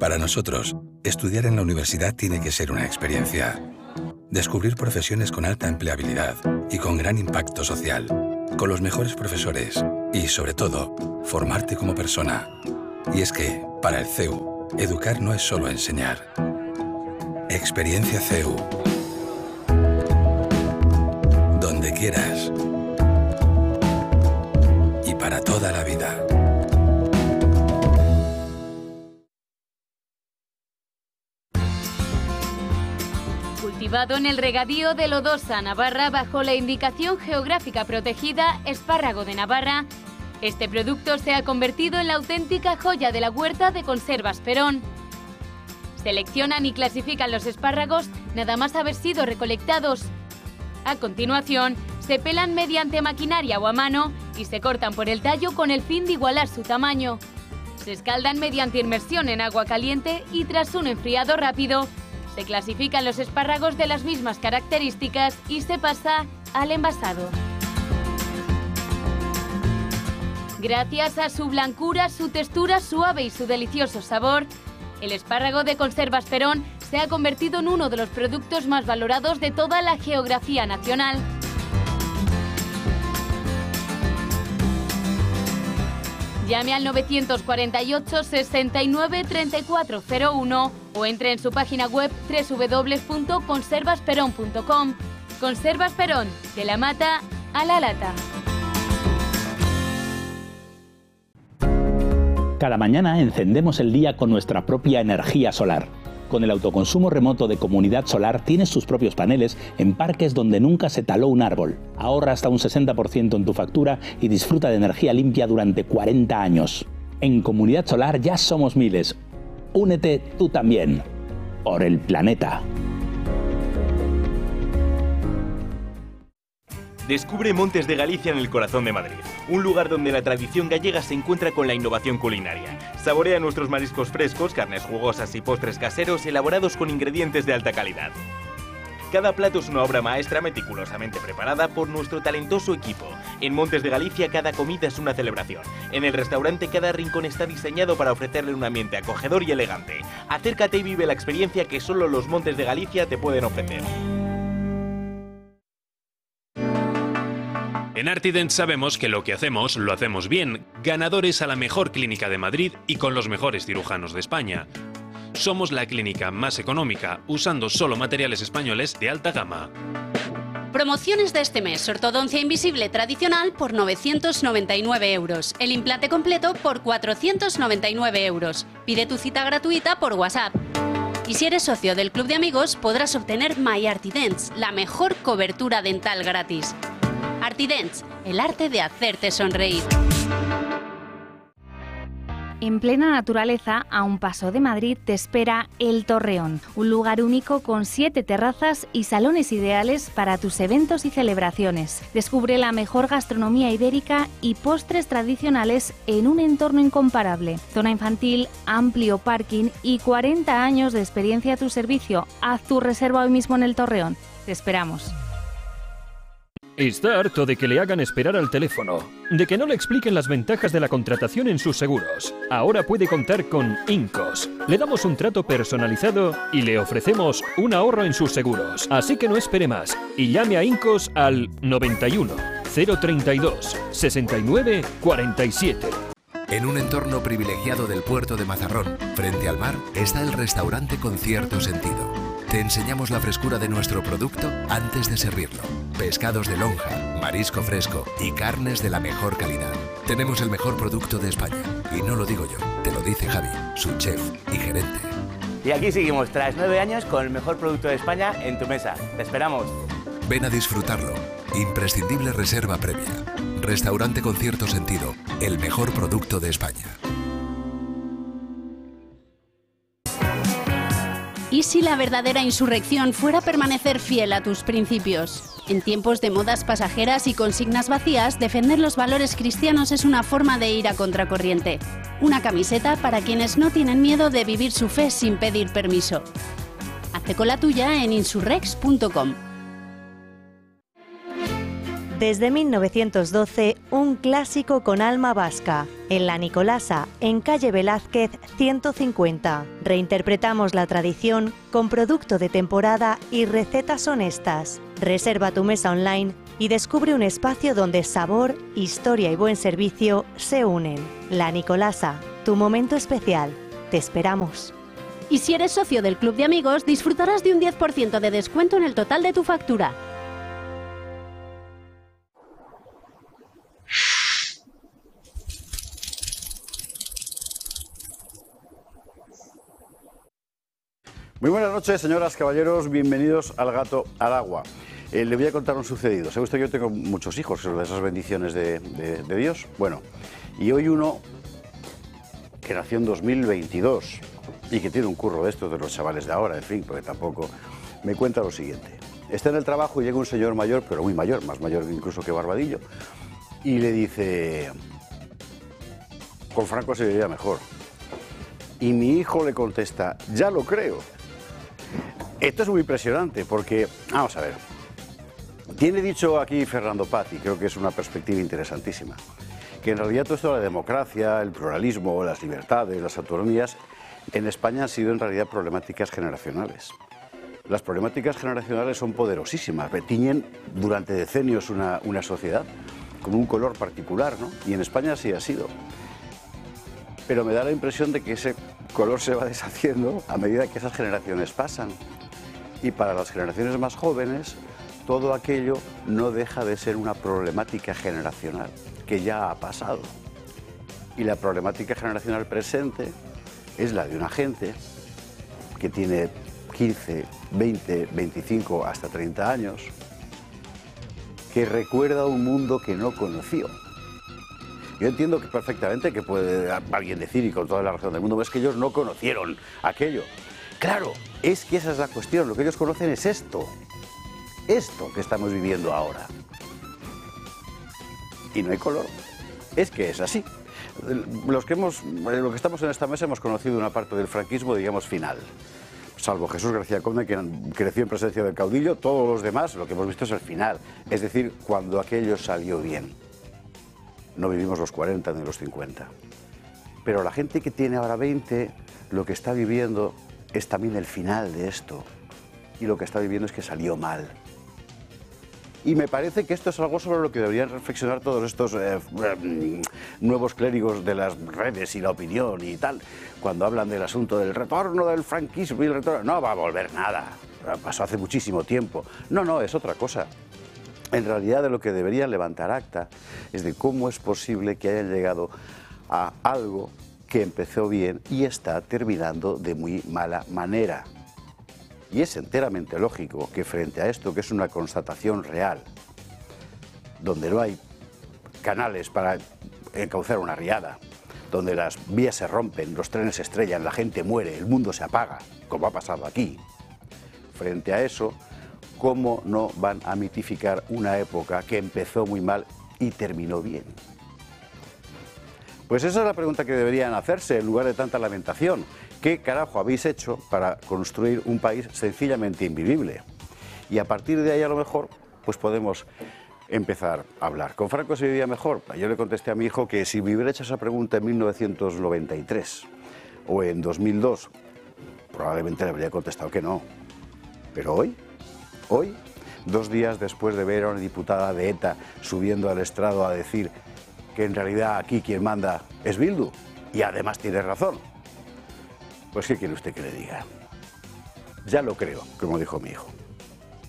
Para nosotros, estudiar en la universidad tiene que ser una experiencia. Descubrir profesiones con alta empleabilidad y con gran impacto social, con los mejores profesores y, sobre todo, formarte como persona. Y es que, para el CEU, educar no es solo enseñar. Experiencia CEU. Donde quieras. Y para toda la vida. Cultivado en el regadío de Lodosa, Navarra, bajo la indicación geográfica protegida Espárrago de Navarra, este producto se ha convertido en la auténtica joya de la huerta de Conservas Perón. Seleccionan y clasifican los espárragos nada más haber sido recolectados. A continuación, se pelan mediante maquinaria o a mano y se cortan por el tallo con el fin de igualar su tamaño. Se escaldan mediante inmersión en agua caliente y tras un enfriado rápido, se clasifican los espárragos de las mismas características y se pasa al envasado. Gracias a su blancura, su textura suave y su delicioso sabor, el espárrago de Conservas Perón se ha convertido en uno de los productos más valorados de toda la geografía nacional. Llame al 948 69 3401 o entre en su página web www.conservasperón.com. Conservas Perón, de la mata a la lata. Cada mañana encendemos el día con nuestra propia energía solar. Con el autoconsumo remoto de Comunidad Solar tienes tus propios paneles en parques donde nunca se taló un árbol. Ahorra hasta un 60% en tu factura y disfruta de energía limpia durante 40 años. En Comunidad Solar ya somos miles. Únete tú también. Por el planeta. Descubre Montes de Galicia en el corazón de Madrid, un lugar donde la tradición gallega se encuentra con la innovación culinaria. Saborea nuestros mariscos frescos, carnes jugosas y postres caseros elaborados con ingredientes de alta calidad. Cada plato es una obra maestra meticulosamente preparada por nuestro talentoso equipo. En Montes de Galicia cada comida es una celebración. En el restaurante cada rincón está diseñado para ofrecerle un ambiente acogedor y elegante. Acércate y vive la experiencia que solo los Montes de Galicia te pueden ofrecer. En Artident sabemos que lo que hacemos, lo hacemos bien, ganadores a la mejor clínica de Madrid y con los mejores cirujanos de España. Somos la clínica más económica, usando solo materiales españoles de alta gama. Promociones de este mes: ortodoncia invisible tradicional por 999 euros, el implante completo por 499 euros. Pide tu cita gratuita por WhatsApp. Y si eres socio del Club de Amigos, podrás obtener My Artidents, la mejor cobertura dental gratis. Artidents, el arte de hacerte sonreír. En plena naturaleza, a un paso de Madrid, te espera El Torreón, un lugar único con 7 terrazas y salones ideales para tus eventos y celebraciones. Descubre la mejor gastronomía ibérica y postres tradicionales en un entorno incomparable. Zona infantil, amplio parking y 40 años de experiencia a tu servicio. Haz tu reserva hoy mismo en El Torreón. Te esperamos. Está harto de que le hagan esperar al teléfono, de que no le expliquen las ventajas de la contratación en sus seguros. Ahora puede contar con Incos. Le damos un trato personalizado y le ofrecemos un ahorro en sus seguros. Así que no espere más y llame a Incos al 91 032 69 47. En un entorno privilegiado del puerto de Mazarrón, frente al mar, está el restaurante con cierto sentido. Te enseñamos la frescura de nuestro producto antes de servirlo. Pescados de lonja, marisco fresco y carnes de la mejor calidad. Tenemos el mejor producto de España. Y no lo digo yo, te lo dice Javi, su chef y gerente. Y aquí seguimos tras 9 años con el mejor producto de España en tu mesa. Te esperamos. Ven a disfrutarlo. Imprescindible reserva previa. Restaurante con cierto sentido. El mejor producto de España. ¿Y si la verdadera insurrección fuera permanecer fiel a tus principios? En tiempos de modas pasajeras y consignas vacías, defender los valores cristianos es una forma de ir a contracorriente. Una camiseta para quienes no tienen miedo de vivir su fe sin pedir permiso. Hazte con la tuya en insurrex.com. Desde 1912, un clásico con alma vasca. En La Nicolasa, en calle Velázquez 150. Reinterpretamos la tradición con producto de temporada y recetas honestas. Reserva tu mesa online y descubre un espacio donde sabor, historia y buen servicio se unen. La Nicolasa, tu momento especial. Te esperamos. Y si eres socio del Club de Amigos, disfrutarás de un 10% de descuento en el total de tu factura. Muy buenas noches, señoras, caballeros, bienvenidos al Gato al Agua. Le voy a contar un sucedido. ¿Sabe usted que yo tengo muchos hijos, de esas bendiciones de Dios? Bueno, y hoy uno que nació en 2022 y que tiene un curro de estos de los chavales de ahora, en fin, porque tampoco me cuenta lo siguiente. Está en el trabajo y llega un señor mayor, pero muy mayor, más mayor incluso que Barbadillo, y le dice: con Franco se vivía mejor. Y mi hijo le contesta: ya lo creo. Esto es muy impresionante porque, vamos a ver, tiene dicho aquí Fernando Paz, y creo que es una perspectiva interesantísima, que en realidad todo esto de la democracia, el pluralismo, las libertades, las autonomías, en España han sido en realidad problemáticas generacionales. Las problemáticas generacionales son poderosísimas, tiñen durante decenios una sociedad con un color particular, ¿no? Y en España así ha sido. Pero me da la impresión de que ese color se va deshaciendo a medida que esas generaciones pasan. Y para las generaciones más jóvenes, todo aquello no deja de ser una problemática generacional que ya ha pasado. Y la problemática generacional presente es la de una gente que tiene 15, 20, 25, hasta 30 años, que recuerda un mundo que no conoció. Yo entiendo que perfectamente que puede alguien decir, y con toda la razón del mundo, es que ellos no conocieron aquello. Claro, es que esa es la cuestión, lo que ellos conocen es esto que estamos viviendo ahora. Y no hay color, es que es así. Lo que estamos en esta mesa hemos conocido una parte del franquismo, digamos, final. Salvo Jesús García Conde, que creció en presencia del caudillo, todos los demás lo que hemos visto es el final, es decir, cuando aquello salió bien. No vivimos los 40 ni los 50. Pero la gente que tiene ahora 20, lo que está viviendo es también el final de esto. Y lo que está viviendo es que salió mal. Y me parece que esto es algo sobre lo que deberían reflexionar todos estos nuevos clérigos de las redes y la opinión y tal, cuando hablan del asunto del retorno del franquismo y el retorno. No va a volver nada, pasó hace muchísimo tiempo. No, es otra cosa. En realidad de lo que deberían levantar acta es de cómo es posible que hayan llegado a algo que empezó bien y está terminando de muy mala manera. Y es enteramente lógico que frente a esto, que es una constatación real, donde no hay canales para encauzar una riada, donde las vías se rompen, los trenes se estrellan, la gente muere, el mundo se apaga, como ha pasado aquí, frente a eso, ¿cómo no van a mitificar una época que empezó muy mal y terminó bien? Pues esa es la pregunta que deberían hacerse en lugar de tanta lamentación. ¿Qué carajo habéis hecho para construir un país sencillamente invivible? Y a partir de ahí a lo mejor pues podemos empezar a hablar. ¿Con Franco se vivía mejor? Yo le contesté a mi hijo que si me hubiera hecho esa pregunta en 1993 o en 2002, probablemente le habría contestado que no. Pero hoy, 2 días después de ver a una diputada de ETA subiendo al estrado a decir que en realidad aquí quien manda es Bildu, y además tiene razón, pues ¿qué quiere usted que le diga? Ya lo creo, como dijo mi hijo.